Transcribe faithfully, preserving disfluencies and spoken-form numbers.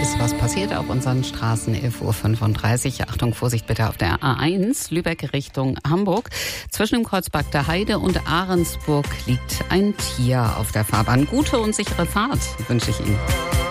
ist was passiert auf unseren Straßen. elf Uhr fünfunddreißig. Achtung, Vorsicht bitte auf der A eins, Lübeck Richtung Hamburg. Zwischen dem Kreuz Bagda Heide und Ahrensburg liegt ein Tier auf der Fahrbahn. Gute und sichere Fahrt wünsche ich Ihnen.